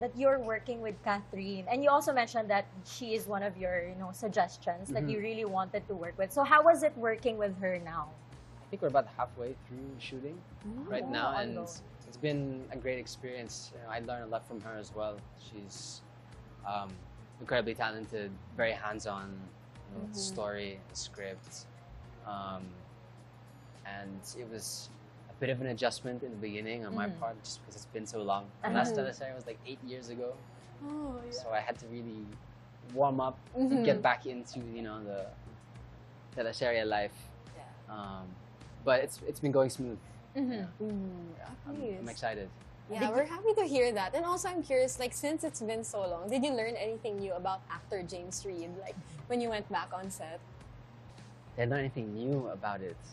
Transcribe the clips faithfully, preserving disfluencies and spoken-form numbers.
that you're working with Catherine, and you also mentioned that she is one of your, you know, suggestions that Mm-hmm. you really wanted to work with. So how was it working with her now? I think we're about halfway through shooting right now, and ano. it's been a great experience. You know, I learned a lot from her as well. She's um, incredibly talented, very hands-on, you know, with the story, the script, um, and it was a bit of an adjustment in the beginning on my part, just because it's been so long. The last teleserie was like eight years ago, Oh, yeah. so I had to really warm up and get back into, you know, the teleserie life. Yeah. Um, but it's it's been going smooth. Mm-hmm. Yeah. Mm, Yeah, I'm, nice. I'm excited. Yeah, we're happy to hear that. And also, I'm curious, like, since it's been so long, did you learn anything new about actor James Reid, like, when you went back on set? Did I learn anything new about it?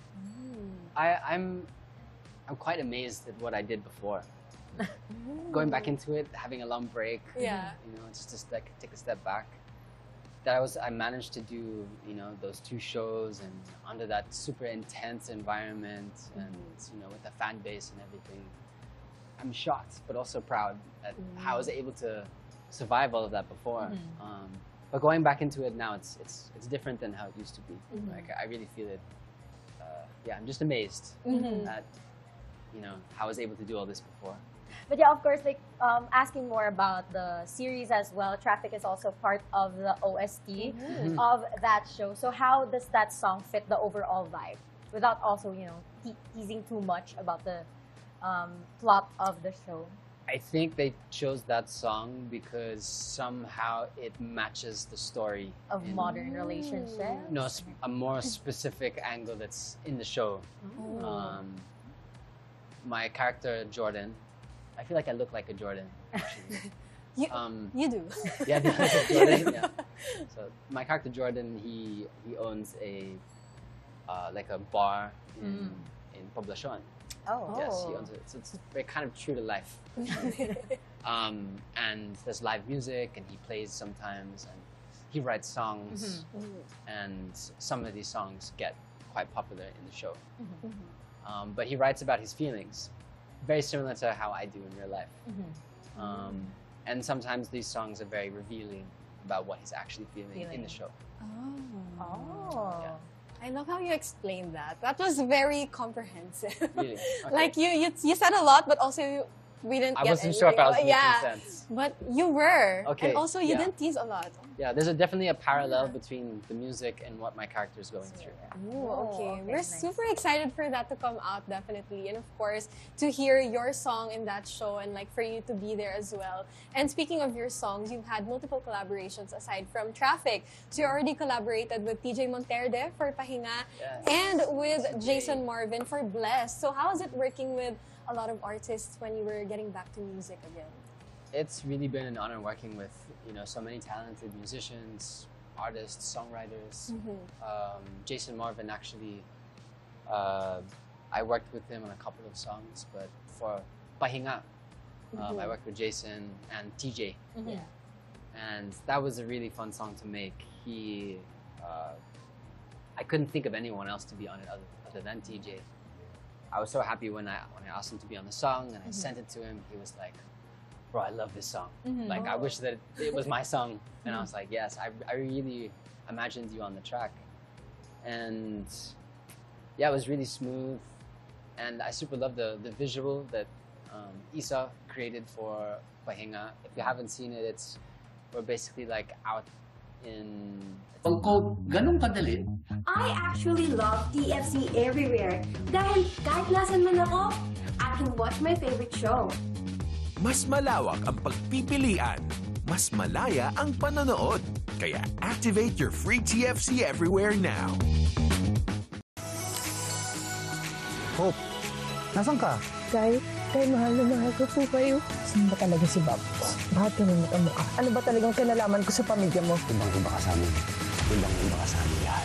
I, I'm I'm quite amazed at what I did before. Going back into it, having a long break, Yeah. you know, just to like take a step back. That I was I managed to do, you know, those two shows and under that super intense environment and you know with the fan base and everything. I'm shocked, but also proud at how I was able to survive all of that before. Um, but going back into it now, it's it's it's different than how it used to be. Like I really feel it. Uh, yeah, I'm just amazed at you know how I was able to do all this before. But yeah, of course, like um, asking more about the series as well. Traffic is also part of the O S T of that show. So how does that song fit the overall vibe, without also you know te teasing too much about the um, plot of the show? I think they chose that song because somehow it matches the story Of in, modern relationships. no, s- a more specific angle that's in the show. Um, my character Jordan, I feel like I look like a Jordan. Actually. You, Um, you do. yeah, I look like a Jordan. Yeah. So my character Jordan, he he owns a uh, like a bar in in Poblacion. Oh. Yes, he owns it. So it's very kind of true to life. um, and there's live music, and he plays sometimes, and he writes songs, and some of these songs get quite popular in the show. Um, but he writes about his feelings, very similar to how I do in real life. Um, and sometimes these songs are very revealing about what he's actually feeling, in the show. Oh. Yeah. I love how you explained that. That was very comprehensive. Really? Okay. Like you, you, you said a lot, but also you, we didn't I get wasn't sure if I was anything. making yeah, sense. but you were. Okay, And also, you yeah. didn't tease a lot. Yeah, there's a, definitely a parallel between the music and what my character is going through. Ooh, okay. okay, We're nice. super excited for that to come out, definitely. And of course, to hear your song in that show and like for you to be there as well. And speaking of your songs, you've had multiple collaborations aside from Traffic. So you already collaborated with T J Monterde for Pahinga Yes. and with Jason Marvin for Bless. So how is it working with a lot of artists when you were getting back to music again? It's really been an honor working with you know so many talented musicians, artists, songwriters. Um, Jason Marvin actually, uh, I worked with him on a couple of songs, but for Pahinga, um, I worked with Jason and T J, Yeah. and that was a really fun song to make. He, uh, I couldn't think of anyone else to be on it other, other than T J. I was so happy when I when I asked him to be on the song and I sent it to him. He was like, "Bro, I love this song. Like, I wish that it was my song." And I was like, "Yes, I, I really imagined you on the track." And yeah, it was really smooth. And I super love the, the visual that um, Isa created for Pahinga. If you haven't seen it, it's we're basically like out in... Pagko ganun kadali, I actually love T F C everywhere. Dahil kahit nasan man ako, I can watch my favorite show. Mas malawak ang pagpipilian, mas malaya ang panonood. Kaya activate your free T F C everywhere now. Hope, nasan ka? Tay, tay, mahal na mahal ko po kayo. Saan ba talaga si Bob? Bakit ka naman mukha? Ano ba talagang kinalaman ko sa pamilya mo? ibang iba ka sa amin. Ibang iba ka sa amin lahat.